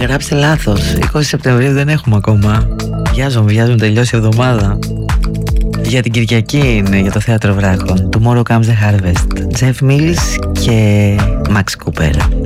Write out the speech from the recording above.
Γράψτε λάθος. 20 Σεπτεμβρίου δεν έχουμε ακόμα. Βιάζομαι, τελειώσει η εβδομάδα. Για την Κυριακή είναι, για το Θέατρο Βράχων. Tomorrow Comes the Harvest. Jeff Mills και Max Cooper.